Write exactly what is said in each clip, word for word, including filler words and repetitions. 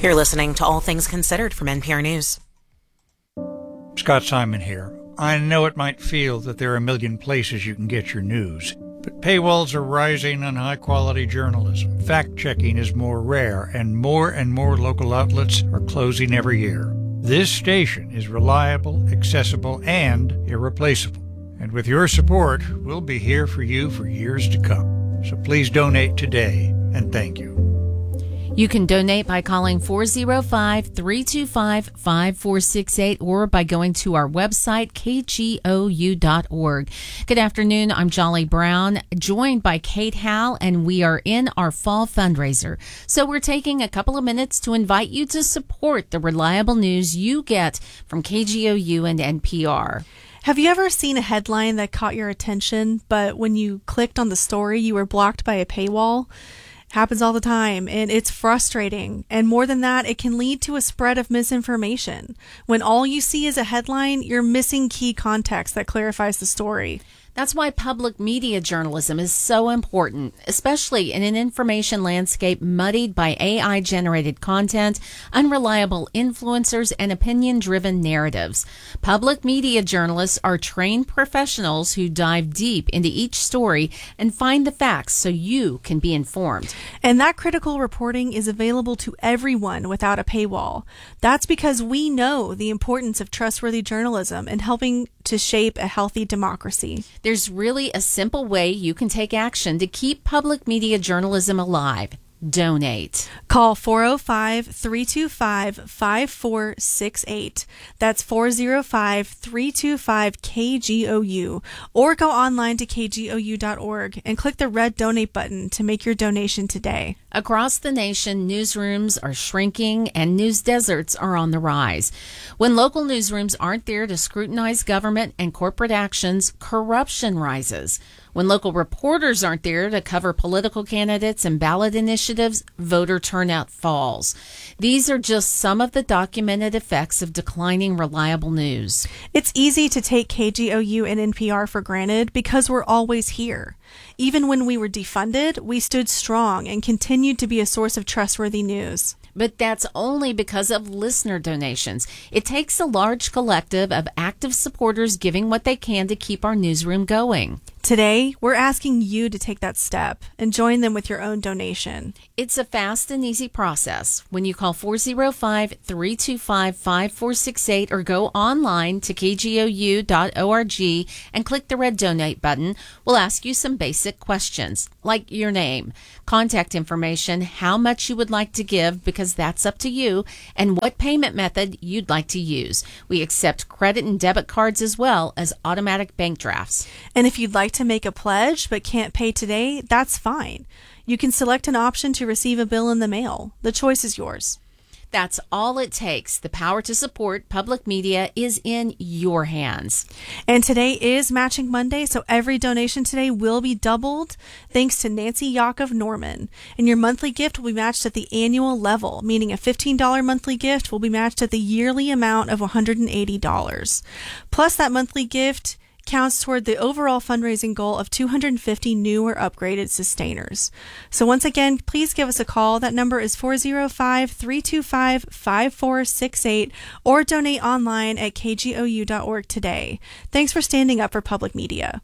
You're listening to All Things Considered from N P R News. Scott Simon here. I know it might feel that there are a million places you can get your news, but paywalls are rising on high-quality journalism. Fact-checking is more rare, and more and more local outlets are closing every year. This station is reliable, accessible, and irreplaceable. And with your support, we'll be here for you for years to come. So please donate today, and thank you. You can donate by calling four oh five, three two five, five four six eight or by going to our website, K G O U dot org. Good afternoon. I'm Jolly Brown, joined by Kate Howell, and we are in our fall fundraiser. So we're taking a couple of minutes to invite you to support the reliable news you get from K G O U and N P R. Have you ever seen a headline that caught your attention, but when you clicked on the story, you were blocked by a paywall? Happens all the time, and it's frustrating. And more than that, it can lead to a spread of misinformation. When all you see is a headline, you're missing key context that clarifies the story. That's why public media journalism is so important, especially in an information landscape muddied by A I-generated content, unreliable influencers, and opinion-driven narratives. Public media journalists are trained professionals who dive deep into each story and find the facts so you can be informed. And that critical reporting is available to everyone without a paywall. That's because we know the importance of trustworthy journalism in helping to shape a healthy democracy. There's really a simple way you can take action to keep public media journalism alive. Donate. Call four oh five, three two five, five four six eight. That's four oh five, three two five, K G O U. Or go online to K G O U dot org and click the red donate button to make your donation today. Across the nation, newsrooms are shrinking and news deserts are on the rise. When local newsrooms aren't there to scrutinize government and corporate actions, corruption rises. When local reporters aren't there to cover political candidates and ballot initiatives, voter turnout falls. These are just some of the documented effects of declining reliable news. It's easy to take K G O U and N P R for granted because we're always here. Even when we were defunded, we stood strong and continued to be a source of trustworthy news. But that's only because of listener donations. It takes a large collective of active supporters giving what they can to keep our newsroom going. Today, we're asking you to take that step and join them with your own donation. It's a fast and easy process. When you call four oh five, three two five, five four six eight or go online to K G O U dot org and click the red donate button, we'll ask you some basic questions, like your name, contact information, how much you would like to give, because that's up to you, and what payment method you'd like to use. We accept credit and debit cards as well as automatic bank drafts. And if you'd like to make a pledge but can't pay today, that's fine. You can select an option to receive a bill in the mail. The choice is yours. That's all it takes. The power to support public media is in your hands. And today is Matching Monday, so every donation today will be doubled thanks to Nancy Yakov Norman. And your monthly gift will be matched at the annual level, meaning a fifteen dollars monthly gift will be matched at the yearly amount of one hundred eighty dollars. Plus, that monthly gift counts toward the overall fundraising goal of two hundred fifty new or upgraded sustainers. So once again, please give us a call. That number is four oh five, three two five, five four six eight or donate online at K G O U dot org today. Thanks for standing up for public media.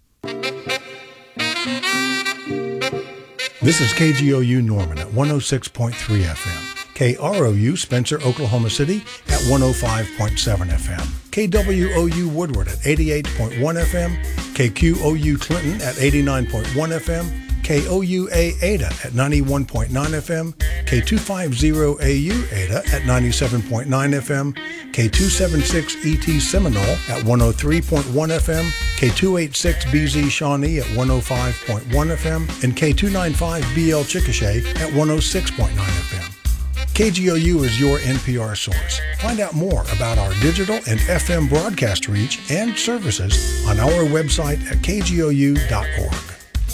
This is K G O U Norman at one oh six point three F M. K R O U Spencer, Oklahoma City at one oh five point seven F M. K W O U Woodward at eighty-eight point one F M. K Q O U Clinton at eighty-nine point one F M. K O U A Ada at ninety-one point nine F M. K two fifty A U Ada at ninety-seven point nine F M. K two seventy-six E T Seminole at one oh three point one F M. K two eighty-six B Z Shawnee at one oh five point one F M. And K two ninety-five B L Chickasha at one oh six point nine F M. K G O U is your N P R source. Find out more about our digital and F M broadcast reach and services on our website at K G O U dot org.